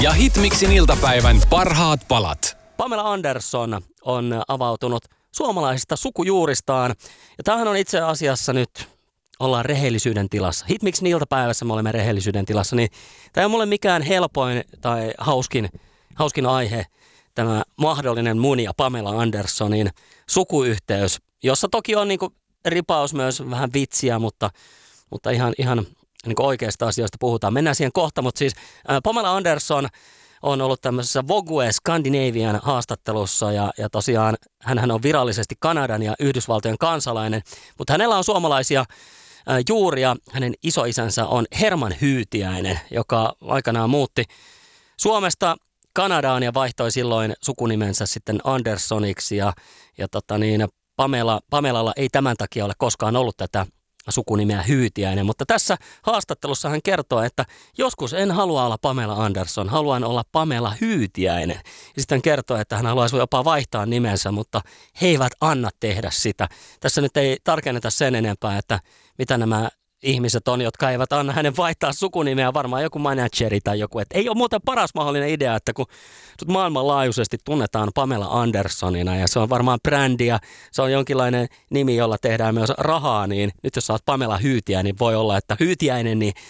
ja Hitmixin iltapäivän parhaat palat. Pamela Anderson on avautunut suomalaisista sukujuuristaan. Ja tämähän on itse asiassa nyt, ollaan rehellisyyden tilassa. Hitmixin iltapäivässä me olemme rehellisyyden tilassa, niin tämä ei ole mulle mikään helpoin tai hauskin aihe, tämä mahdollinen mun ja Pamela Andersonin sukuyhteys, jossa toki on niinku ripaus myös vähän vitsiä, mutta ihan niin oikeista asioista puhutaan. Mennään siihen kohta, mutta siis Pamela Anderson on ollut tämmöisessä Vogue Scandinavian haastattelussa ja tosiaan hänhän on virallisesti Kanadan ja Yhdysvaltojen kansalainen, mutta hänellä on suomalaisia juuria. Hänen isoisänsä on Herman Hyytiäinen, joka aikanaan muutti Suomesta Kanadaan ja vaihtoi silloin sukunimensä sitten Andersoniksi ja Pamelalla ei tämän takia ole koskaan ollut tätä sukunimeä Hyytiäinen, mutta tässä haastattelussa hän kertoo, että joskus en halua olla Pamela Anderson, haluan olla Pamela Hyytiäinen. Ja sitten hän kertoo, että hän haluaisi jopa vaihtaa nimensä, mutta he eivät anna tehdä sitä. Tässä nyt ei tarkenneta sen enempää, että mitä nämä ihmiset on, jotka eivät anna hänen vaihtaa sukunimeä, varmaan joku manageri tai joku. Että ei ole muuten paras mahdollinen idea, että kun maailmanlaajuisesti tunnetaan Pamela Andersonina ja se on varmaan brändi ja se on jonkinlainen nimi, jolla tehdään myös rahaa, niin nyt jos sä oot Pamela Hyytiä, niin voi olla, että Hyytiäinen, niin